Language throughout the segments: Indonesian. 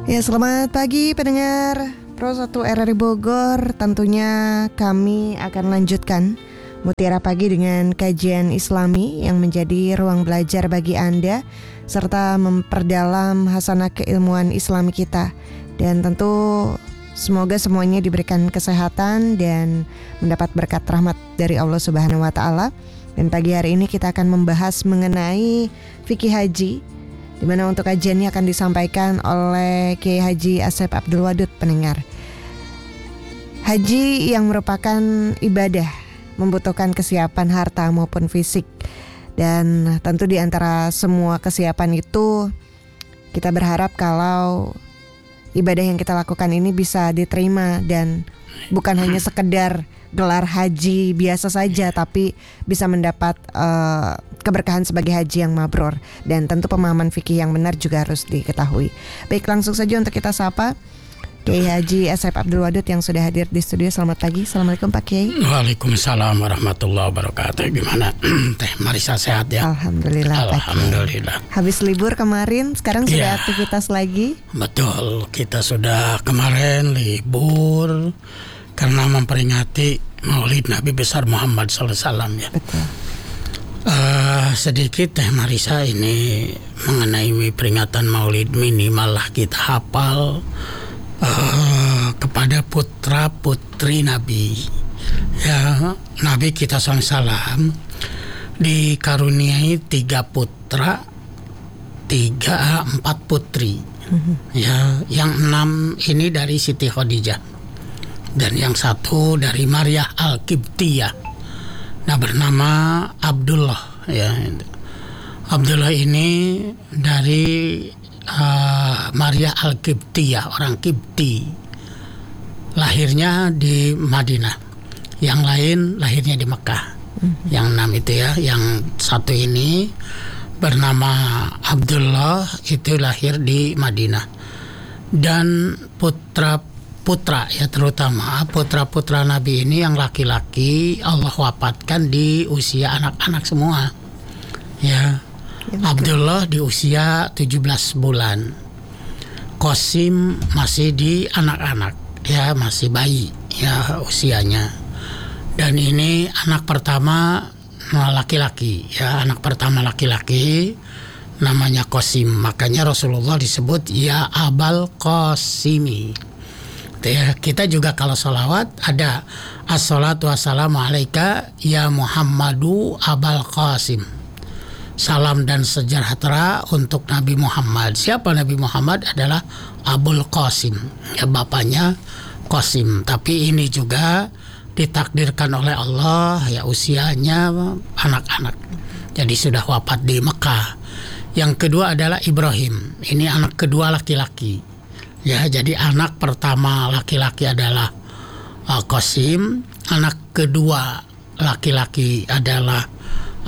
Ya, selamat pagi pendengar Pro 1 RRI Bogor. Tentunya kami akan lanjutkan Mutiara Pagi dengan kajian Islami yang menjadi ruang belajar bagi Anda serta memperdalam hasanah keilmuan Islami kita. Dan tentu semoga semuanya diberikan kesehatan dan mendapat berkat rahmat dari Allah Subhanahu wa taala. Dan pagi hari ini kita akan membahas mengenai fikih haji, di mana untuk kajiannya akan disampaikan oleh Kiai Haji Asep Abdul Wadud pendengar. Haji yang merupakan ibadah membutuhkan kesiapan harta maupun fisik. Dan tentu di antara semua kesiapan itu kita berharap kalau ibadah yang kita lakukan ini bisa diterima dan bukan hanya sekedar gelar haji biasa saja, tapi bisa mendapat keberkahan sebagai haji yang mabrur. Dan tentu pemahaman fikih yang benar juga harus diketahui. Baik, langsung saja untuk kita sapa Kiai Haji Asep Abdul Wadud yang sudah hadir di studio. Selamat pagi. Assalamualaikum Pak Kiai. Waalaikumsalam warahmatullahi wabarakatuh. Gimana Teh Marisa, sehat ya? Alhamdulillah. Alhamdulillah. Habis libur kemarin, sekarang sudah aktivitas lagi? Betul, kita sudah kemarin libur karena memperingati Maulid Nabi besar Muhammad SAW ya. Betul. Sedikit Teh Marisa, ini mengenai peringatan Maulid, minimal lah kita hafal kepada putra putri Nabi ya. Nabi kita SAW dikaruniai 3 putra, 4 putri ya. Yang 6 ini dari Siti Khadijah dan yang 1 dari Maria Al-Qibtiyah. Nah, bernama Abdullah ya. Abdullah ini dari Maria Al-Qibtiyah, orang Qibti. Lahirnya di Madinah. Yang lain lahirnya di Mekah. Yang 6 itu ya. Yang 1 ini bernama Abdullah, itu lahir di Madinah. Dan putra ya, terutama putra-putra Nabi ini yang laki-laki Allah wafatkan di usia anak-anak semua ya. Abdullah di usia 17 bulan. Qasim masih di anak-anak ya, masih bayi ya usianya. Dan ini anak pertama laki-laki ya, anak pertama laki-laki namanya Qasim. Makanya Rasulullah disebut ya Abal Qasimi. Ya, kita juga kalau sholawat ada as-salatu wassalamu alaika ya Muhammadu Abal Qasim. Salam dan sejahtera untuk Nabi Muhammad. Siapa Nabi Muhammad? Adalah Abul Qasim ya, bapaknya Qasim. Tapi ini juga ditakdirkan oleh Allah ya, usianya anak-anak, jadi sudah wafat di Mekah. Yang kedua adalah Ibrahim. Ini anak kedua laki-laki ya. Jadi anak pertama laki-laki adalah Qasim, anak kedua laki-laki adalah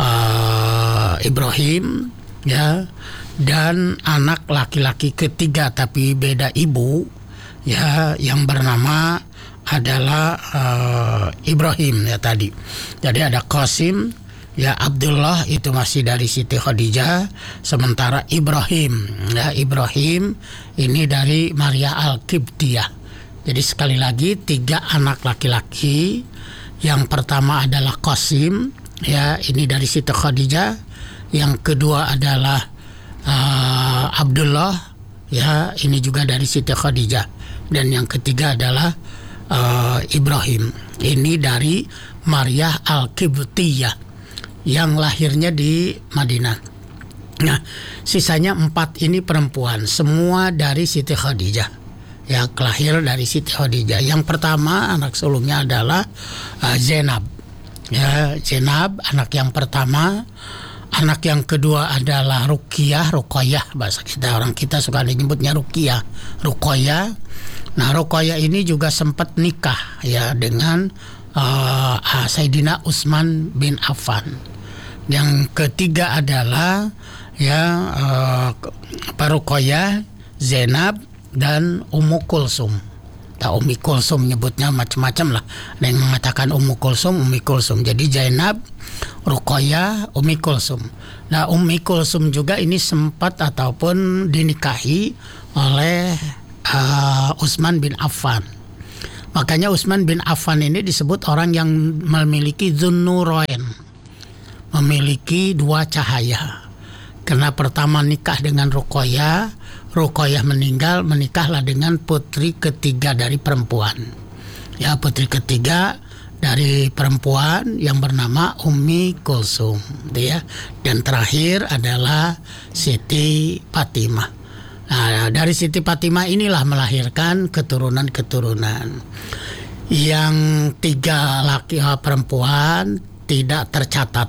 Ibrahim ya, dan anak laki-laki ketiga tapi beda ibu ya, yang bernama adalah Ibrahim ya tadi. Jadi ada Qasim ya, Abdullah itu masih dari Siti Khadijah, sementara Ibrahim ya, Ibrahim ini dari Maria Al-Qibtiyah. Jadi sekali lagi 3 anak laki-laki. Yang pertama adalah Qasim ya, ini dari Siti Khadijah. Yang kedua adalah Abdullah ya, ini juga dari Siti Khadijah. Dan yang ketiga adalah Ibrahim, ini dari Maria Al-Qibtiyah yang lahirnya di Madinah. Nah, sisanya 4 ini perempuan, semua dari Siti Khadijah ya, lahir dari Siti Khadijah. Yang pertama anak sulungnya adalah Zainab ya, Zainab anak yang pertama. Anak yang kedua adalah Ruqayyah, bahasa kita, orang kita suka menyebutnya Ruqayyah. Nah, Ruqayyah ini juga sempat nikah ya dengan Sayyidina Utsman bin Affan. Yang ketiga adalah ya Ruqayyah, Zainab dan Ummu Kulsum. Ummi Kulsum nyebutnya macam-macam lah. Ada yang mengatakan Ummu Kulsum, Ummi Kulsum. Jadi Zainab, Ruqayyah, Ummi Kulsum. Nah, Ummi Kulsum juga ini sempat ataupun dinikahi oleh Utsman bin Affan. Makanya Utsman bin Affan ini disebut orang yang memiliki Dzunnurain, memiliki dua cahaya. Karena pertama nikah dengan Ruqayyah, Ruqayyah meninggal, menikahlah dengan putri ketiga dari perempuan. Ya, putri ketiga dari perempuan yang bernama Ummi Kulsum, ya. Dan terakhir adalah Siti Fatimah. Nah, dari Siti Fatimah inilah melahirkan keturunan-keturunan. Yang 3 laki perempuan tidak tercatat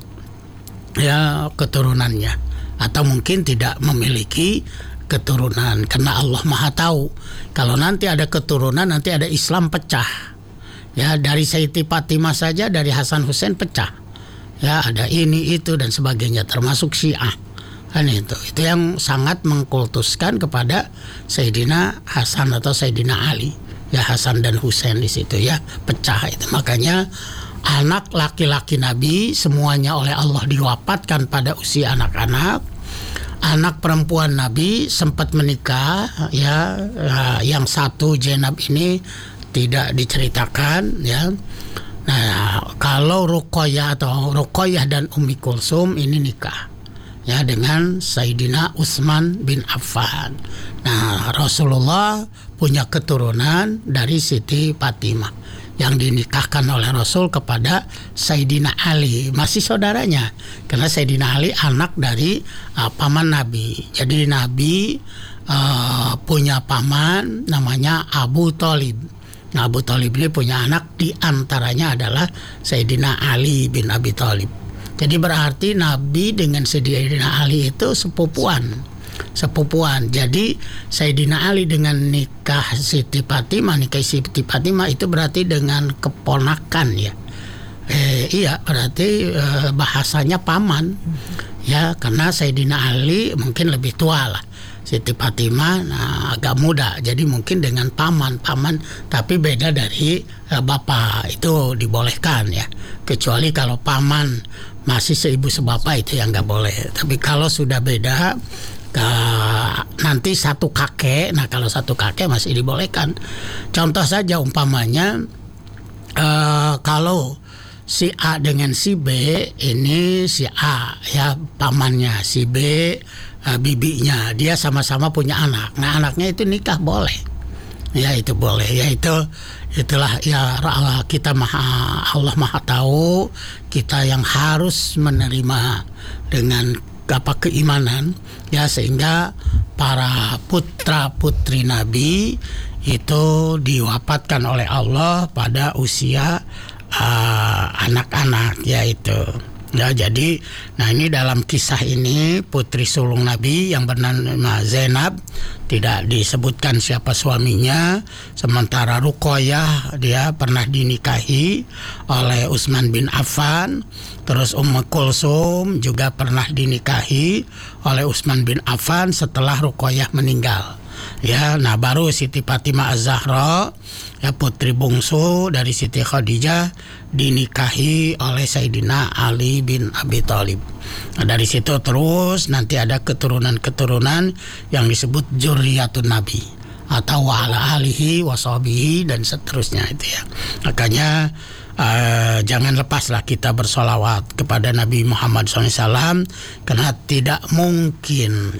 ya keturunannya, atau mungkin tidak memiliki keturunan, karena Allah Maha tahu. Kalau nanti ada keturunan, nanti ada Islam pecah. Ya, dari Siti Fatimah saja, dari Hasan Hussein pecah. Ya, ada ini itu dan sebagainya, termasuk Syiah. Kan itu yang sangat mengkultuskan kepada Sayyidina Hasan atau Sayyidina Ali. Ya, Hasan dan Husain di situ ya, pecah itu. Makanya anak laki-laki Nabi semuanya oleh Allah diwafatkan pada usia anak-anak. Anak perempuan Nabi sempat menikah ya, yang satu Zainab ini tidak diceritakan ya. Nah, kalau Ruqayyah dan Ummi Kulsum ini nikah ya dengan Sayyidina Utsman bin Affan. Nah, Rasulullah punya keturunan dari Siti Fatimah yang dinikahkan oleh Rasul kepada Sayyidina Ali, masih saudaranya, karena Sayyidina Ali anak dari paman Nabi. Jadi Nabi punya paman namanya Abu Thalib. Nah, Abu Thalib ini punya anak, diantaranya adalah Sayyidina Ali bin Abi Thalib. Jadi berarti Nabi dengan Sayyidina Ali itu sepupuan. Jadi Sayyidina Ali dengan nikah Siti Fatimah itu berarti dengan keponakan ya. Iya, berarti bahasanya paman. Ya, karena Sayyidina Ali mungkin lebih tua lah. Siti Fatimah agak muda, jadi mungkin dengan paman, tapi beda dari bapak, itu dibolehkan ya. Kecuali kalau paman masih seibu sebapak, itu yang nggak boleh. Tapi kalau sudah beda, nanti satu kakek, nah kalau satu kakek masih dibolehkan. Contoh saja umpamanya kalau si A dengan si B, ini si A ya pamannya, si B bibinya, dia sama-sama punya anak. Nah, anaknya itu nikah boleh. Ya, itu boleh. Ya, itulah ya, Allah Maha tahu, kita yang harus menerima dengan keimanan ya, sehingga para putra-putri Nabi itu diwafatkan oleh Allah pada usia anak-anak yaitu. Ya, jadi ini dalam kisah ini putri sulung Nabi yang bernama Zainab, tidak disebutkan siapa suaminya. Sementara Ruqayyah dia pernah dinikahi oleh Utsman bin Affan. Terus Ummu Kulsum juga pernah dinikahi oleh Utsman bin Affan setelah Ruqayyah meninggal. Ya, nah baru Siti Fatimah Az-Zahra ya, putri bungsu dari Siti Khadijah, dinikahi oleh Sayyidina Ali bin Abi Thalib. Nah, dari situ terus nanti ada keturunan-keturunan yang disebut Dzurriyyatun Nabi atau wa ala alihi wa sahbihi dan seterusnya itu ya. Makanya jangan lepaslah kita bersolawat kepada Nabi Muhammad SAW, karena tidak mungkin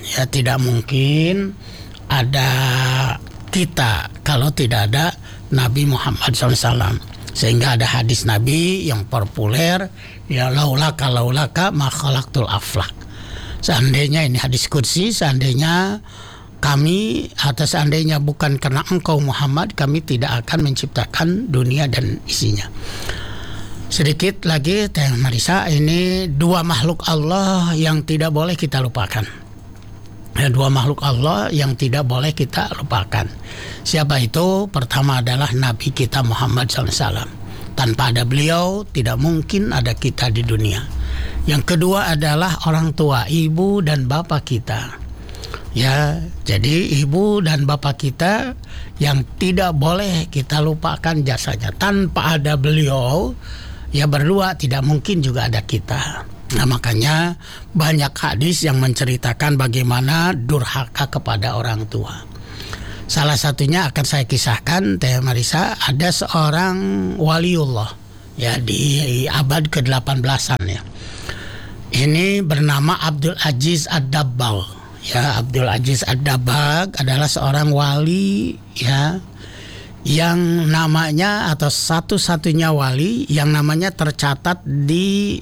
ada kita kalau tidak ada Nabi Muhammad SAW. Sehingga ada hadis Nabi yang populer, ya laulaka ma khalaqtul aflak. Seandainya ini hadis qudsi, seandainya kami atau seandainya bukan karena engkau Muhammad, kami tidak akan menciptakan dunia dan isinya. Sedikit lagi Teh Marisa, ini dua makhluk Allah yang tidak boleh kita lupakan. Dua makhluk Allah yang tidak boleh kita lupakan. Siapa itu? Pertama adalah Nabi kita Muhammad SAW. Tanpa ada beliau tidak mungkin ada kita di dunia. Yang kedua adalah orang tua, ibu dan bapak kita. Ya, jadi ibu dan bapak kita yang tidak boleh kita lupakan jasanya. Tanpa ada beliau, ya berdua tidak mungkin juga ada kita. Nah, makanya banyak hadis yang menceritakan bagaimana durhaka kepada orang tua. Salah satunya akan saya kisahkan, Teh Marisa, ada seorang waliullah ya di abad ke-18-an ya. Ini bernama Abdul Aziz Ad-Dabbagh. Ya, Abdul Aziz Ad-Dabbagh adalah seorang wali ya yang namanya atau satu-satunya wali yang namanya tercatat di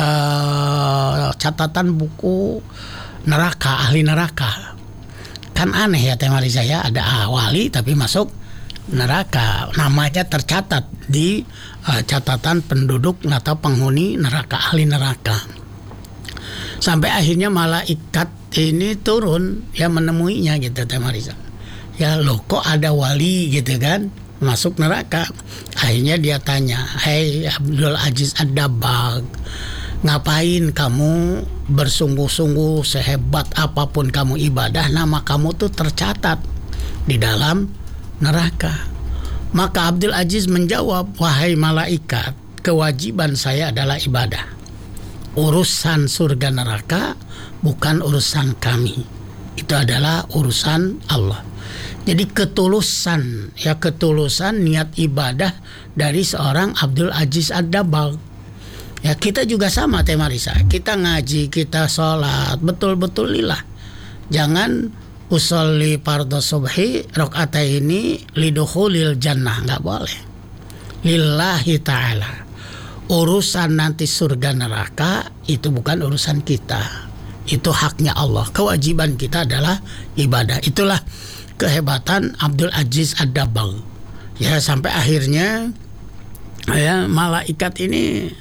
catatan buku neraka, ahli neraka. Kan aneh ya Teh Marisa ya, ada wali tapi masuk neraka, namanya tercatat di catatan penduduk atau penghuni neraka, ahli neraka. Sampai akhirnya malaikat ini turun ya menemuinya gitu Teh Marisa. Ya loh, kok ada wali gitu kan masuk neraka. Akhirnya dia tanya, "Hei Abdul Aziz Ad-Dabbagh, ngapain kamu bersungguh-sungguh, sehebat apapun kamu ibadah, nama kamu tuh tercatat di dalam neraka?" Maka Abdul Aziz menjawab, "Wahai malaikat, kewajiban saya adalah ibadah. Urusan surga neraka bukan urusan kami. Itu adalah urusan Allah." Jadi ketulusan niat ibadah dari seorang Abdul Aziz Ad-Dabbagh. Ya, kita juga sama Teh Marisa. Kita ngaji, kita sholat, betul-betul lillah. Jangan usolli fardhu subhi rakaataini lidukhulil jannah, enggak boleh. Lillahi ta'ala. Urusan nanti surga neraka itu bukan urusan kita. Itu haknya Allah. Kewajiban kita adalah ibadah. Itulah kehebatan Abdul Aziz Ad-Dabbagh. Ya, sampai akhirnya ya malaikat ini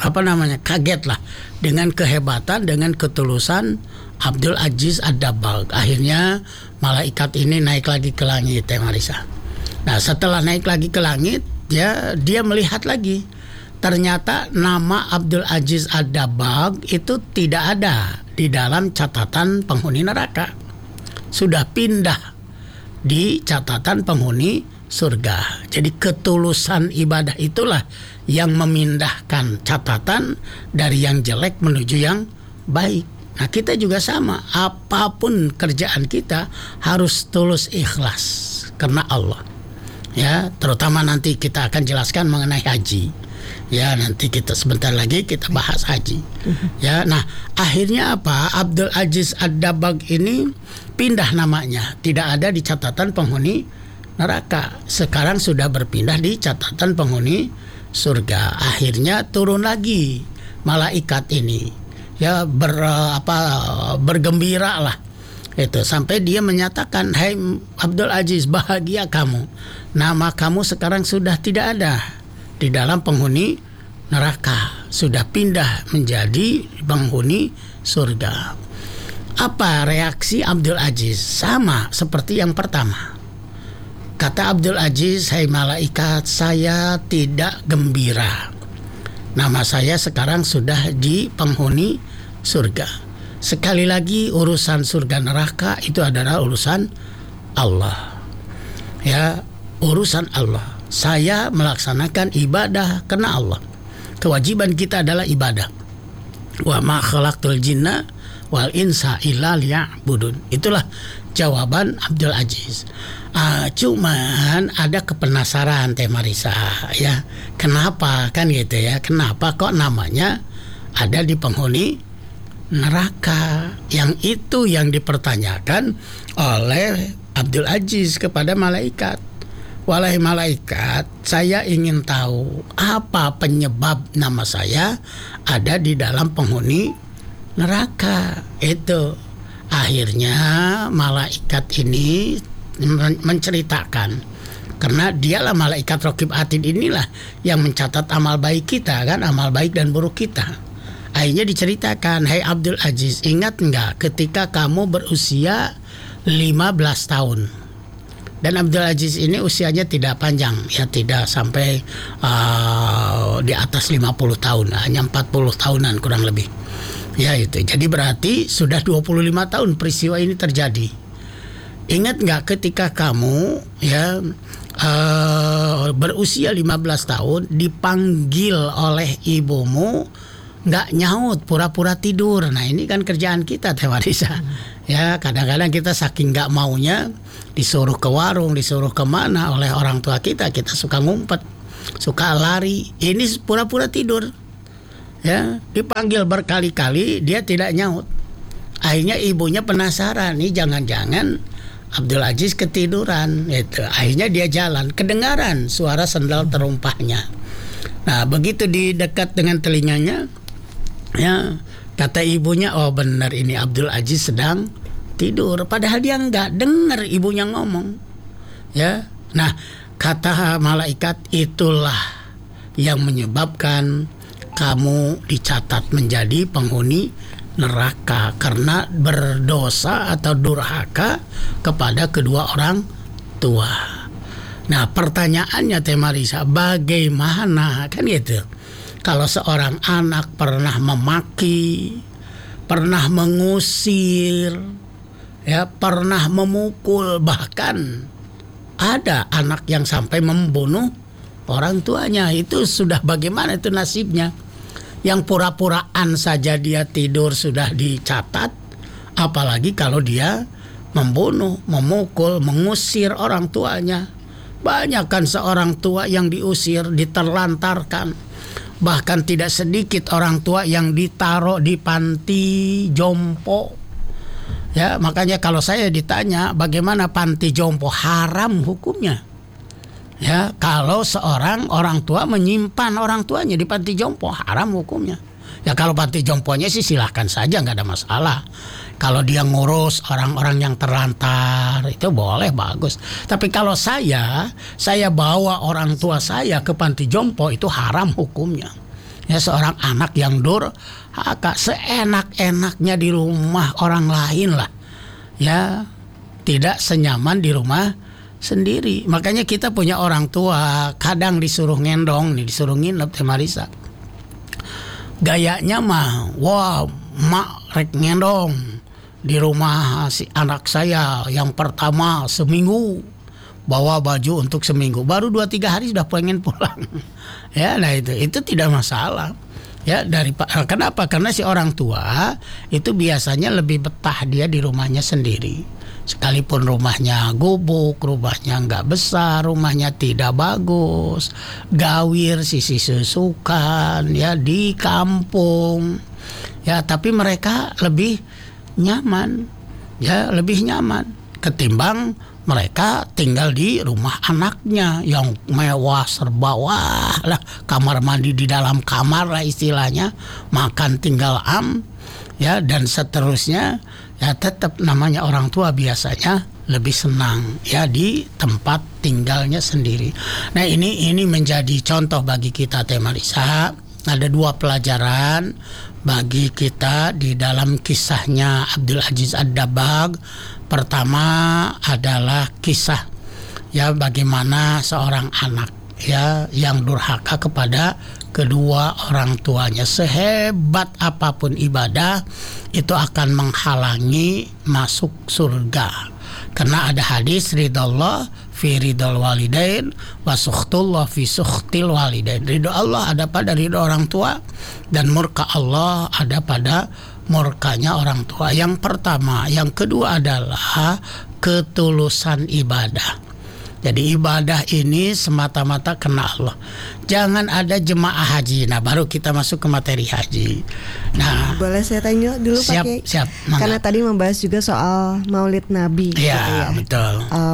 kaget lah dengan kehebatan, dengan ketulusan Abdul Aziz Ad-Dabbagh. Akhirnya malaikat ini naik lagi ke langit Teh Marisa. Nah, setelah naik lagi ke langit, ya dia melihat lagi. Ternyata nama Abdul Aziz Ad-Dabbagh itu tidak ada di dalam catatan penghuni neraka. Sudah pindah di catatan penghuni surga. Jadi ketulusan ibadah itulah yang memindahkan catatan dari yang jelek menuju yang baik. Nah, kita juga sama. Apapun kerjaan kita harus tulus ikhlas karena Allah. Ya, terutama nanti kita akan jelaskan mengenai haji. Ya, nanti kita sebentar lagi kita bahas haji. Ya, nah akhirnya apa? Abdul Aziz Ad-Dabbagh ini pindah namanya, tidak ada di catatan penghuni neraka. Sekarang sudah berpindah di catatan penghuni surga. Akhirnya turun lagi malaikat ini. Ya bergembira lah. Itu sampai dia menyatakan, "Hai Abdul Aziz, bahagia kamu. Nama kamu sekarang sudah tidak ada di dalam penghuni neraka, sudah pindah menjadi penghuni surga." Apa reaksi Abdul Aziz? Sama seperti yang pertama. Kata Abdul Aziz, "Hai malaikat, saya tidak gembira. Nama saya sekarang sudah di penghuni surga. Sekali lagi, urusan surga neraka itu adalah urusan Allah. Ya, urusan Allah. Saya melaksanakan ibadah karena Allah. Kewajiban kita adalah ibadah. Wa ma khalaqtul jinna wal insa illa liya'budun." Itulah jawaban Abdul Aziz. Cuman ada kepenasaran Teh Marisa ya. Kenapa kan gitu ya? Kenapa kok namanya ada di penghuni neraka? Yang itu yang dipertanyakan oleh Abdul Aziz kepada malaikat. "Wahai malaikat, saya ingin tahu apa penyebab nama saya ada di dalam penghuni neraka." Itu akhirnya malaikat ini menceritakan, karena dialah malaikat Raqib Atid inilah yang mencatat amal baik kita kan, amal baik dan buruk kita. Akhirnya diceritakan, "Hai Abdul Aziz, ingat enggak ketika kamu berusia 15 tahun?" Dan Abdul Aziz ini usianya tidak panjang, ya tidak sampai di atas 50 tahun, hanya 40 tahunan kurang lebih. Ya itu, jadi berarti sudah 25 tahun peristiwa ini terjadi. Ingat nggak ketika kamu ya berusia 15 tahun dipanggil oleh ibumu nggak nyaut, pura-pura tidur. Nah ini kan kerjaan kita Teh Marisa. Ya kadang-kadang kita saking nggak maunya disuruh ke warung, disuruh kemana oleh orang tua kita suka ngumpet, suka lari. Ini pura-pura tidur. Ya dipanggil berkali-kali dia tidak nyaut. Akhirnya ibunya penasaran, nih jangan-jangan Abdul Aziz ketiduran. Itu akhirnya dia jalan, kedengaran suara sendal terumpahnya. Nah begitu di dekat dengan telinganya, ya kata ibunya, oh benar ini Abdul Aziz sedang tidur. Padahal dia nggak dengar ibunya ngomong. Ya, nah kata malaikat, itulah yang menyebabkan kamu dicatat menjadi penghuni neraka karena berdosa atau durhaka kepada kedua orang tua. Nah pertanyaannya Teh Marisa, bagaimana kan gitu? Kalau seorang anak pernah memaki, pernah mengusir, ya pernah memukul, bahkan ada anak yang sampai membunuh orang tuanya, itu sudah bagaimana itu nasibnya? Yang pura-puraan saja dia tidur sudah dicatat, apalagi kalau dia membunuh, memukul, mengusir orang tuanya. Banyak kan seorang tua yang diusir, diterlantarkan. Bahkan tidak sedikit orang tua yang ditaruh di panti jompo. Ya, makanya kalau saya ditanya bagaimana panti jompo, haram hukumnya. Ya, kalau seorang orang tua menyimpan orang tuanya di panti jompo, haram hukumnya. Ya kalau panti jomponya sih silahkan saja, nggak ada masalah. Kalau dia ngurus orang-orang yang terlantar itu boleh, bagus. Tapi kalau saya bawa orang tua saya ke panti jompo, itu haram hukumnya. Ya seorang anak yang durhaka, seenak-enaknya di rumah orang lain lah. Ya tidak senyaman di rumah sendiri. Makanya kita punya orang tua kadang disuruh ngendong nih, disuruh nginep Teh Marisa. Gayanya mah, wah mak rek ngendong di rumah si anak saya yang pertama seminggu, bawa baju untuk seminggu, baru 2-3 hari sudah pengen pulang. Ya, nah itu tidak masalah. Ya kenapa? Karena si orang tua itu biasanya lebih betah dia di rumahnya sendiri. Sekalipun rumahnya gubuk, rumahnya nggak besar, rumahnya tidak bagus, gawir, sisi susukan, ya di kampung, ya tapi mereka lebih nyaman, ya lebih nyaman ketimbang mereka tinggal di rumah anaknya yang mewah serba wah lah, kamar mandi di dalam kamar lah istilahnya, makan tinggal ya dan seterusnya. Ya tetap namanya orang tua biasanya lebih senang ya di tempat tinggalnya sendiri. Nah ini menjadi contoh bagi kita Teh Marisa. Ada 2 pelajaran bagi kita di dalam kisahnya Abdul Aziz Ad-Dabbagh. Pertama adalah kisah ya bagaimana seorang anak ya yang durhaka kepada kedua orang tuanya. Sehebat apapun ibadah itu akan menghalangi masuk surga. Karena ada hadis ridallah fi ridal walidain wa sukhtullah fi sukhtil walidain. Ridho Allah ada pada ridho orang tua dan murka Allah ada pada murkanya orang tua. Yang pertama, yang kedua adalah ketulusan ibadah. Jadi ibadah ini semata-mata karena Allah. Jangan ada jemaah haji. Nah baru kita masuk ke materi haji. Nah boleh saya tanya dulu Pak Kiai? Siap. Karena tadi membahas juga soal Maulid Nabi. Ya, gitu ya. Betul.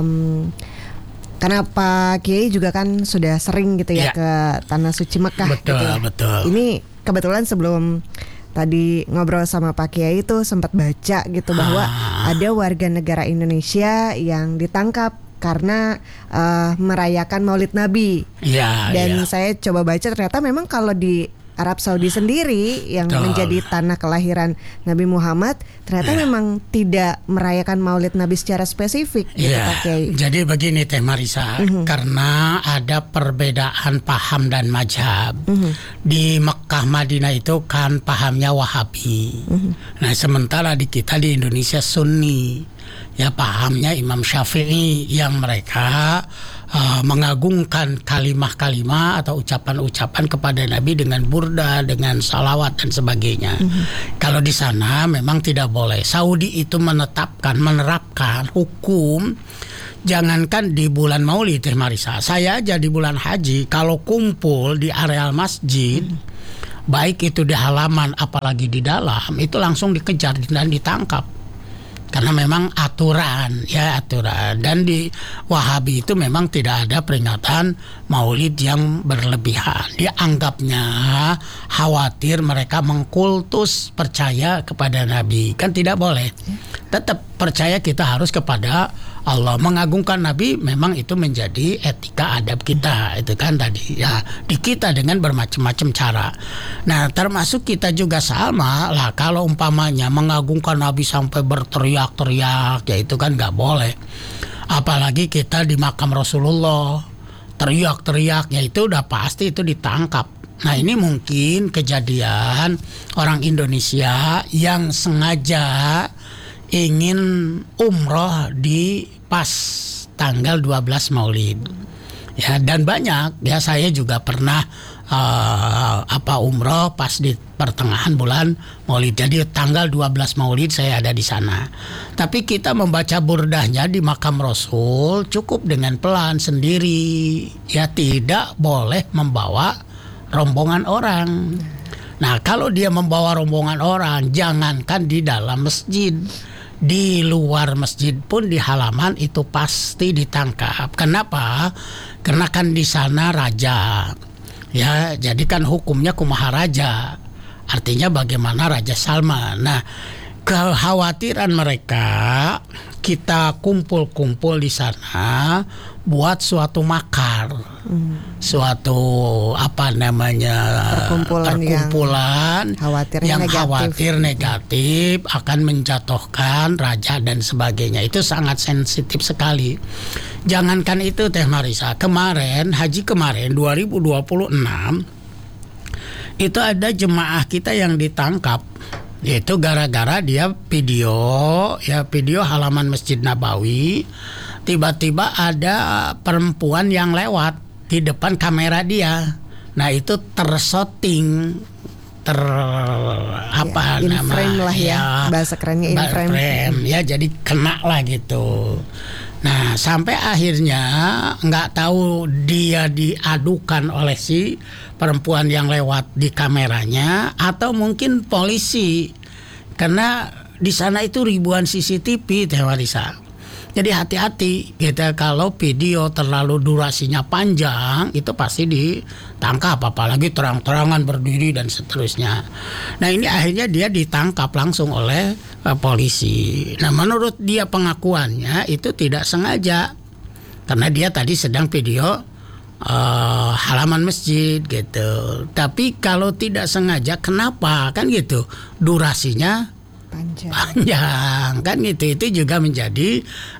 Karena Pak Kiai juga kan sudah sering gitu ya ke Tanah Suci Mekah. Betul, gitu ya. Betul. Ini kebetulan sebelum tadi ngobrol sama Pak Kiai itu sempat baca gitu bahwa ada warga negara Indonesia yang ditangkap karena merayakan Maulid Nabi. Dan saya coba baca ternyata memang kalau di Arab Saudi sendiri yang menjadi tanah kelahiran Nabi Muhammad ternyata memang tidak merayakan Maulid Nabi secara spesifik gitu Pak Kiai. Jadi begini Teh Marisa, karena ada perbedaan paham dan mazhab. Di Mekah Madinah itu kan pahamnya Wahabi. Nah sementara di kita di Indonesia Sunni. ya pahamnya Imam Syafi'i yang mereka mengagungkan kalimah-kalimah atau ucapan-ucapan kepada Nabi dengan burda, dengan salawat dan sebagainya. Kalau di sana memang tidak boleh. Saudi itu menerapkan hukum, jangankan di bulan Maulid Teh Marisa, saya aja di bulan haji kalau kumpul di areal masjid, baik itu di halaman apalagi di dalam, itu langsung dikejar dan ditangkap. Karena memang aturan. Dan di Wahabi itu memang tidak ada peringatan Maulid yang berlebihan. Dianggapnya khawatir mereka mengkultus percaya kepada Nabi. Kan tidak boleh. Tetap percaya kita harus kepada Allah. Mengagungkan Nabi memang itu menjadi etika adab kita, itu kan tadi ya, di kita dengan bermacam-macam cara. Nah, termasuk kita juga sama lah. Kalau umpamanya mengagungkan Nabi sampai berteriak-teriak, ya itu kan nggak boleh. Apalagi kita di makam Rasulullah teriak-teriak, ya itu udah pasti itu ditangkap. Nah, ini mungkin kejadian orang Indonesia yang sengaja ingin umroh di pas tanggal 12 Maulid. Ya, dan banyak ya, saya juga pernah umroh pas di pertengahan bulan Maulid. Jadi tanggal 12 Maulid saya ada di sana. Tapi kita membaca burdahnya di makam Rasul cukup dengan pelan sendiri. Ya, tidak boleh membawa rombongan orang. Nah, kalau dia membawa rombongan orang, jangankan di dalam masjid, di luar masjid pun di halaman itu pasti ditangkap. Kenapa? Karena kan di sana raja. Ya, jadi kan hukumnya kumaha raja. Artinya bagaimana Raja Salman. Nah, kekhawatiran mereka kita kumpul-kumpul di sana buat suatu makar, suatu perkumpulan yang khawatir negatif akan menjatuhkan raja dan sebagainya. Itu sangat sensitif sekali. Jangankan itu Teh Marisa, haji kemarin 2026 itu ada jemaah kita yang ditangkap. Yaitu gara-gara dia video halaman Masjid Nabawi, tiba-tiba ada perempuan yang lewat di depan kamera dia. Nah, itu tershooting, in-frame lah ya, bahasa kerennya in-frame. Ya, jadi kena lah gitu. Nah, sampai akhirnya nggak tahu dia diadukan oleh si perempuan yang lewat di kameranya atau mungkin polisi, karena di sana itu ribuan CCTV Teh Marisa. Jadi hati-hati kita, kalau video terlalu durasinya panjang itu pasti ditangkap, apalagi terang-terangan berdiri dan seterusnya. Nah, ini akhirnya dia ditangkap langsung oleh polisi. Nah, menurut dia pengakuannya itu tidak sengaja, karena dia tadi sedang video halaman masjid gitu. Tapi kalau tidak sengaja kenapa kan gitu, durasinya panjang kan gitu. Itu juga menjadi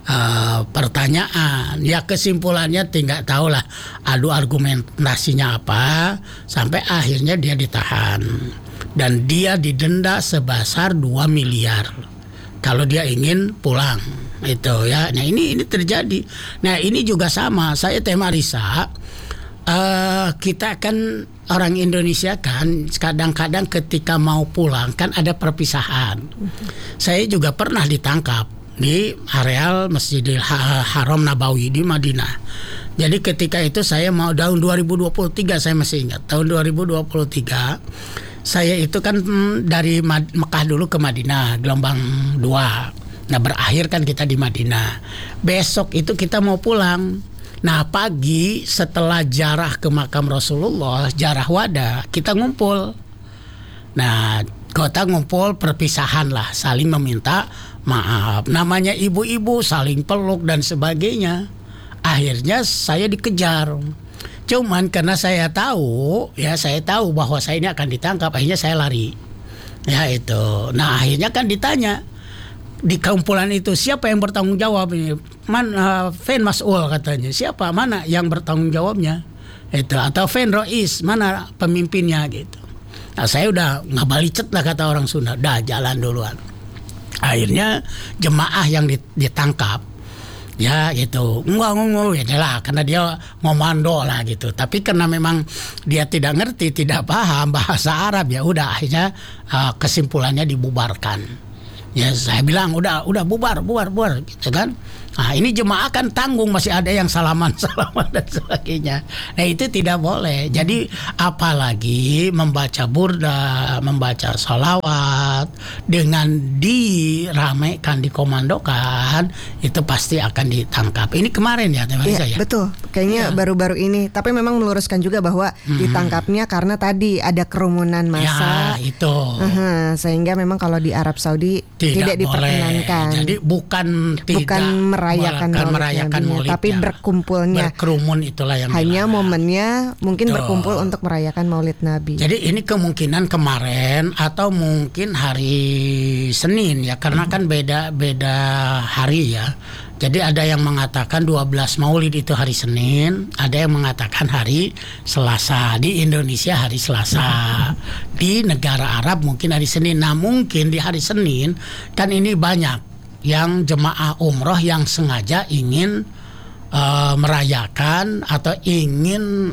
pertanyaan. Ya, kesimpulannya tinggal tahulah adu argumentasinya apa, sampai akhirnya dia ditahan dan dia didenda sebesar 2 miliar kalau dia ingin pulang itu ya. Nah, ini terjadi. Nah, ini juga sama. Saya Teh Marisa, kita kan orang Indonesia kan kadang-kadang ketika mau pulang kan ada perpisahan. Saya juga pernah ditangkap di areal Masjidil Haram Nabawi di Madinah. Jadi ketika itu saya mau tahun 2023, saya masih ingat tahun 2023, saya itu kan dari Mekah dulu ke Madinah gelombang 2. Nah, berakhir kan kita di Madinah. Besok itu kita mau pulang. Nah, pagi setelah ziarah ke makam Rasulullah, ziarah wada, kita ngumpul. Nah, kita ngumpul perpisahan lah, saling meminta maaf. Namanya ibu-ibu saling peluk dan sebagainya. Akhirnya saya dikejar. Cuman karena saya tahu bahwa saya ini akan ditangkap, akhirnya saya lari. Ya itu. Nah, akhirnya kan ditanya di kumpulan itu, siapa yang bertanggung jawab ini? Fen Mas'ul katanya. Siapa? Mana yang bertanggung jawabnya? Itu, atau Fen Rois, mana pemimpinnya gitu. Nah, saya udah ngabalicet lah kata orang Sunda. Dah jalan duluan. Akhirnya jemaah yang ditangkap ya gitu ngomong ya lah, karena dia ngomando lah gitu. Tapi karena memang dia tidak ngerti, tidak paham bahasa Arab, ya udah akhirnya kesimpulannya dibubarkan. Ya saya bilang udah bubar gitu kan. Nah ini jemaah kan tanggung, masih ada yang salaman dan sebagainya. Nah itu tidak boleh. Jadi apalagi membaca burda, membaca sholawat dengan diramaikan, dikomandokan, itu pasti akan ditangkap. Ini kemarin ya Teh Marisa ya? Betul, kayaknya baru-baru ini. Tapi memang meluruskan juga bahwa ditangkapnya karena tadi ada kerumunan massa. Ya itu. Sehingga memang kalau di Arab Saudi tidak diperkenankan. Jadi bukan merayakan maulidnya, tapi berkerumun itulah yang hanya momennya mungkin berkumpul untuk merayakan Maulid Nabi. Jadi ini kemungkinan kemarin atau mungkin hari Senin ya, karena kan beda hari ya. Jadi ada yang mengatakan 12 Maulid itu hari Senin, ada yang mengatakan hari Selasa. Di Indonesia hari Selasa, di negara Arab mungkin hari Senin. Nah mungkin di hari Senin kan ini banyak yang jemaah umroh yang sengaja ingin merayakan atau ingin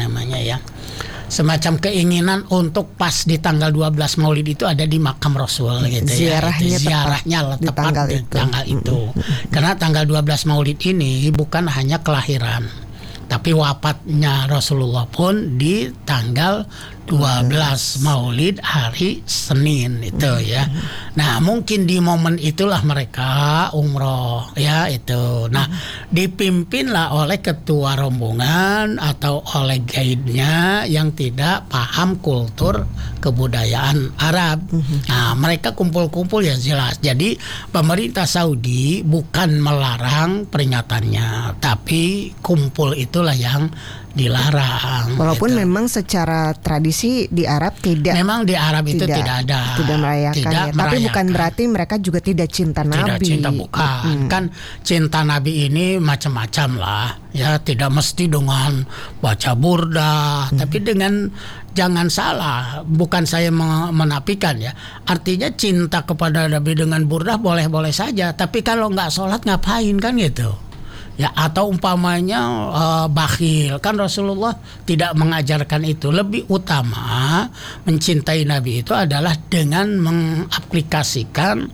semacam keinginan untuk pas di tanggal 12 Maulid itu ada di makam Rasul gitu ziarahnya tepat di tanggal itu. Karena tanggal 12 Maulid ini bukan hanya kelahiran, tapi wafatnya Rasulullah pun di tanggal 12 Maulid hari Senin itu ya. Nah mungkin di momen itulah mereka umroh ya itu. Nah dipimpinlah oleh ketua rombongan atau oleh guide-nya yang tidak paham kultur kebudayaan Arab. Nah mereka kumpul-kumpul ya jelas. Jadi pemerintah Saudi bukan melarang peringatannya, tapi kumpul itulah yang dilarang. Walaupun gitu. Memang secara tradisi di Arab tidak. Memang di Arab itu tidak ada. Tidak merayakan. Tidak ya. Tapi bukan berarti mereka juga tidak cinta Nabi. Tidak cinta, bukan. Kan cinta Nabi ini macam-macam lah. Ya tidak mesti dengan baca burda, tapi dengan, jangan salah, bukan saya menafikan ya. Artinya cinta kepada Nabi dengan burda boleh-boleh saja. Tapi kalau nggak sholat ngapain kan gitu. Ya atau umpamanya bakhil, kan Rasulullah tidak mengajarkan itu. Lebih utama mencintai Nabi itu adalah dengan mengaplikasikan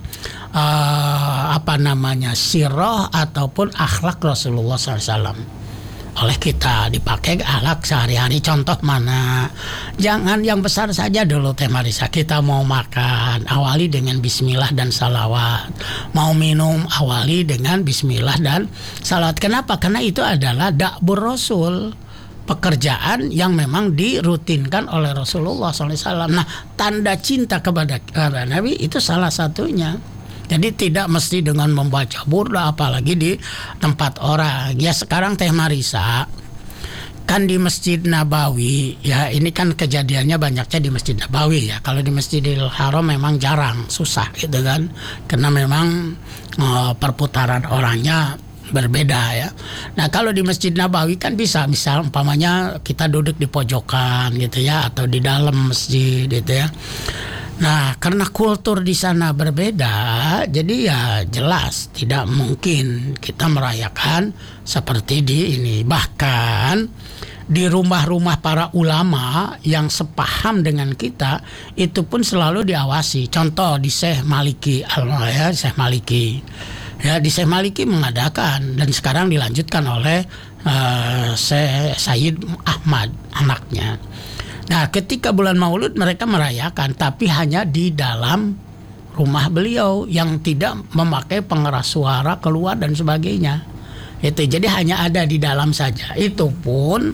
sirah ataupun akhlak Rasulullah SAW. Oleh kita dipakai akhlak sehari-hari. Contoh mana? Jangan yang besar saja dulu Teh Marisa. Kita mau makan, awali dengan bismillah dan salawat. Mau minum, awali dengan bismillah dan salawat. Kenapa? Karena itu adalah da'bur Rasul, pekerjaan yang memang dirutinkan oleh Rasulullah SAW. Nah, tanda cinta kepada Nabi itu salah satunya. Jadi tidak mesti dengan membaca burda, apalagi di tempat orang. Ya sekarang Teh Marisa kan di Masjid Nabawi ya, ini kan kejadiannya banyaknya di Masjid Nabawi ya. Kalau di Masjidil Haram memang jarang, susah gitu kan, karena memang perputaran orangnya berbeda ya. Nah kalau di Masjid Nabawi kan bisa, misal umpamanya kita duduk di pojokan gitu ya, atau di dalam masjid gitu ya. Nah, karena kultur di sana berbeda, jadi ya jelas tidak mungkin kita merayakan seperti di ini. Bahkan di rumah-rumah para ulama yang sepaham dengan kita, itu pun selalu diawasi. Contoh di Syekh Maliki, Syekh Maliki. Ya, di Syekh Maliki mengadakan, dan sekarang dilanjutkan oleh Syekh Sayyid Ahmad, anaknya. Nah ketika bulan Maulud mereka merayakan, tapi hanya di dalam rumah beliau yang tidak memakai pengeras suara keluar dan sebagainya. Itu jadi hanya ada di dalam saja. Itu pun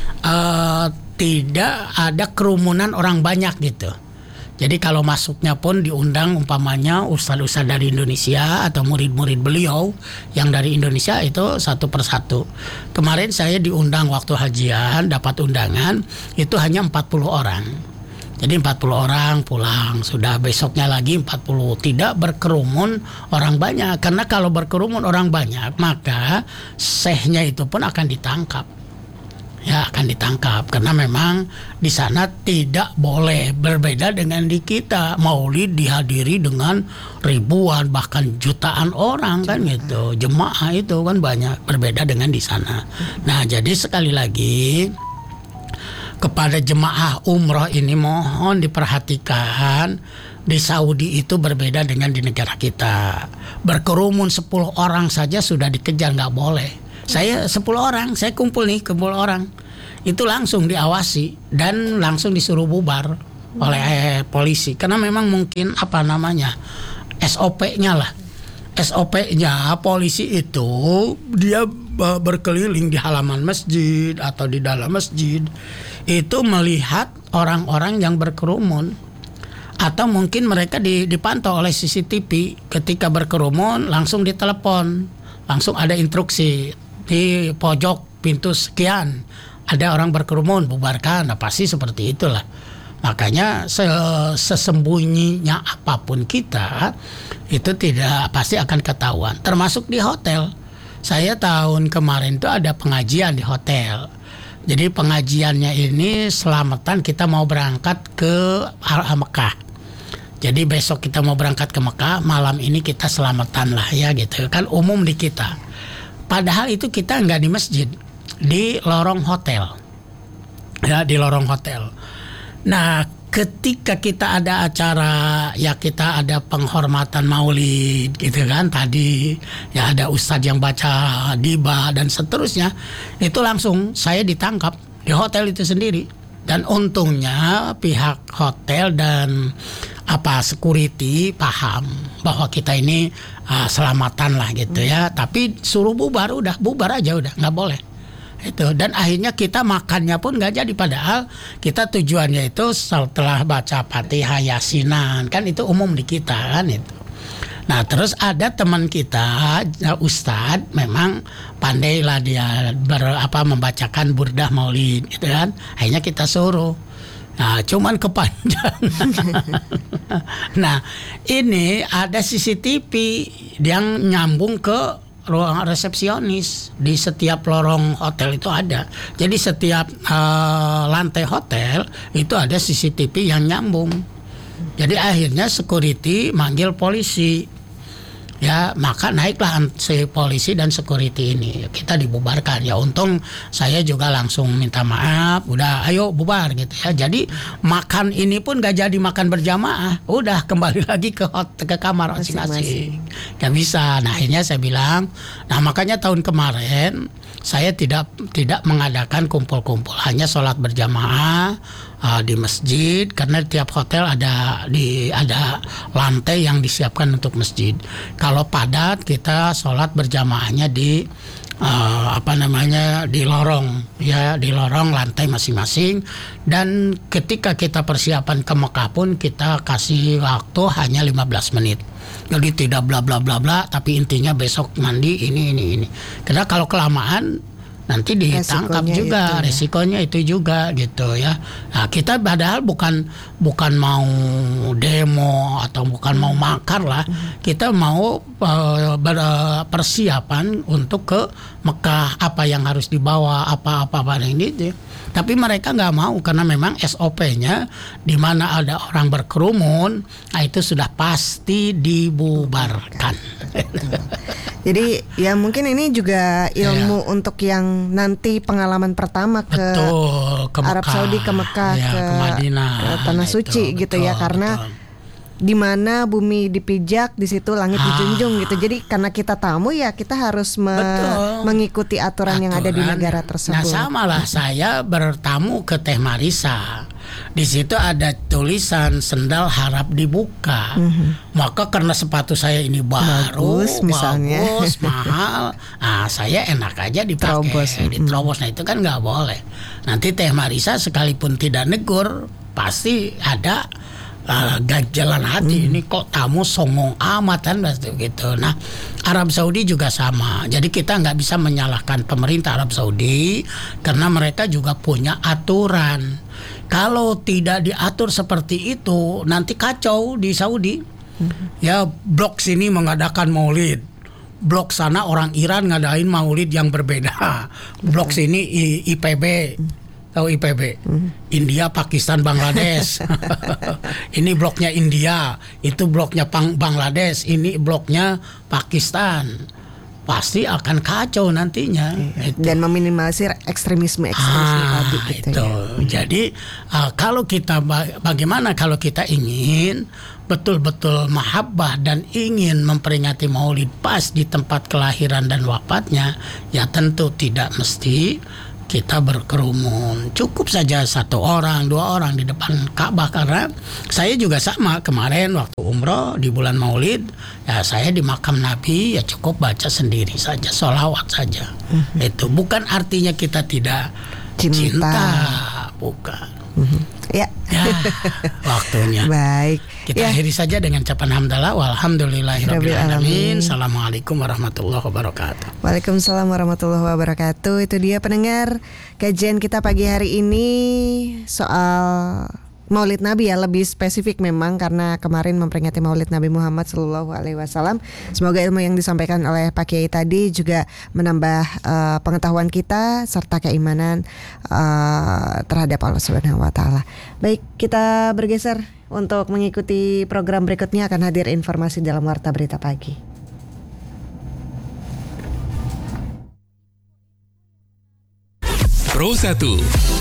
tidak ada kerumunan orang banyak gitu. Jadi kalau masuknya pun diundang umpamanya ustadz-ustadz dari Indonesia atau murid-murid beliau yang dari Indonesia itu satu persatu. Kemarin saya diundang waktu hajian, dapat undangan itu hanya 40 orang. Jadi 40 orang pulang, sudah besoknya lagi 40. Tidak berkerumun orang banyak, karena kalau berkerumun orang banyak maka syekhnya itu pun akan ditangkap. ya akan ditangkap, karena memang di sana tidak boleh. Berbeda dengan di kita, Maulid dihadiri dengan ribuan bahkan jutaan orang kan gitu, jemaah itu kan banyak, berbeda dengan di sana. Nah jadi sekali lagi kepada jemaah umroh ini mohon diperhatikan, di Saudi itu berbeda dengan di negara kita. Berkerumun 10 orang saja sudah dikejar, nggak boleh. Saya 10 orang, saya kumpul 10 orang. Itu langsung diawasi dan langsung disuruh bubar oleh polisi. Karena memang mungkin SOP-nya lah. SOP-nya polisi itu dia berkeliling di halaman masjid atau di dalam masjid. Itu melihat orang-orang yang berkerumun. Atau mungkin mereka dipantau oleh CCTV. Ketika berkerumun langsung ditelepon. Langsung ada instruksi. Di pojok pintu sekian ada orang berkerumun, bubarkan. Nah, pasti seperti itulah. Makanya sesembunyinya apapun kita itu tidak pasti akan ketahuan. Termasuk di hotel. Saya tahun kemarin itu ada pengajian di hotel. Jadi pengajiannya ini selamatan kita mau berangkat ke Mekah. Jadi besok kita mau berangkat ke Mekah, malam ini kita selamatan lah ya gitu. Kan umum di kita. Padahal itu kita nggak di masjid, di lorong hotel, ya di lorong hotel. Nah, ketika kita ada acara, ya kita ada penghormatan Maulid, gitu kan tadi, ya ada ustadz yang baca diba dan seterusnya, itu langsung saya ditangkap di hotel itu sendiri. Dan untungnya pihak hotel dan security paham bahwa kita ini selamatan lah gitu ya. Tapi suruh bubar, udah bubar aja, udah nggak boleh itu. Dan akhirnya kita makannya pun nggak jadi, padahal kita tujuannya itu setelah baca Fatihah Yasinan, kan itu umum di kita kan itu. Nah terus ada teman kita Ustadz, memang pandai lah dia membacakan burdah Maulid gitu kan. Akhirnya kita suruh. Nah cuman kepanjangan. Nah ini ada CCTV yang nyambung ke ruang resepsionis. Di setiap lorong hotel itu ada. Jadi setiap lantai hotel itu ada CCTV yang nyambung. Jadi akhirnya security manggil polisi. Ya maka naiklah si polisi dan security ini, kita dibubarkan. Ya untung saya juga langsung minta maaf, udah ayo bubar gitu ya. Jadi makan ini pun gak jadi makan berjamaah, udah kembali lagi ke kamar masing-masing. Gak bisa. Nah akhirnya saya bilang, nah makanya tahun kemarin saya tidak mengadakan kumpul-kumpul, hanya sholat berjamaah di masjid, karena tiap hotel ada lantai yang disiapkan untuk masjid. Kalau padat kita sholat berjamaahnya di di lorong ya, di lorong lantai masing-masing. Dan ketika kita persiapan ke Mekah pun kita kasih waktu hanya 15 menit. Jadi tidak bla bla bla bla, tapi intinya besok mandi ini. Karena kalau kelamaan nanti ditangkap juga, resikonya itu juga gitu ya. Nah, kita padahal bukan mau demo atau bukan mau makar lah. Kita mau persiapan untuk ke Mekah, apa yang harus dibawa, apa ini gitu. Tapi mereka nggak mau, karena memang SOP-nya di mana ada orang berkerumun, nah itu sudah pasti dibubarkan. Jadi ya mungkin ini juga ilmu untuk yang nanti pengalaman pertama ke Arab Saudi, ke Mekah, ke Madinah, ke Tanah Suci gitu ya, karena di mana bumi dipijak di situ langit dijunjung gitu. Jadi karena kita tamu ya kita harus mengikuti aturan yang ada di negara tersebut. Nah samalah saya bertamu ke Teh Marisa. Di situ ada tulisan sendal harap dibuka. Maka karena sepatu saya ini bagus, mahal, saya enak aja dipakai, diterobos. Nah itu kan nggak boleh. Nanti Teh Marisa sekalipun tidak negur, pasti ada jalan hati, ini kok tamu songong amat kan gitu. Nah Arab Saudi juga sama. Jadi kita nggak bisa menyalahkan pemerintah Arab Saudi, karena mereka juga punya aturan. Kalau tidak diatur seperti itu, nanti kacau di Saudi. Ya blok sini mengadakan Maulid, blok sana orang Iran ngadain maulid yang berbeda. Blok sini IPB. Tahu IPB? India, Pakistan, Bangladesh. Ini bloknya India, itu bloknya Bangladesh, ini bloknya Pakistan. Pasti akan kacau nantinya. Dan meminimalisir ekstremisme tadi gitu. Itu. Ya. Jadi kalau kita bagaimana kalau kita ingin betul-betul mahabbah dan ingin memperingati Maulid pas di tempat kelahiran dan wafatnya, ya tentu tidak mesti kita berkerumun. Cukup saja 1 orang, 2 orang di depan Ka'bah. Karena saya juga sama kemarin waktu umroh di bulan Maulid, ya saya di makam Nabi ya cukup baca sendiri saja, sholawat saja. Itu bukan artinya kita tidak cinta. Bukan. Ya. Waktunya. Baik. Kita akhiri saja dengan ucapan hamdalah walhamdulillahirabbil alamin. Assalamualaikum warahmatullahi wabarakatuh. Waalaikumsalam warahmatullahi wabarakatuh. Itu dia pendengar kajian kita pagi hari ini soal Maulid Nabi ya, lebih spesifik memang karena kemarin memperingati Maulid Nabi Muhammad SAW. Semoga ilmu yang disampaikan oleh Pak Kiai tadi juga menambah pengetahuan kita serta keimanan terhadap Allah Subhanahu wa taala. Baik, kita bergeser untuk mengikuti program berikutnya. Akan hadir informasi dalam Warta Berita Pagi. Pro 1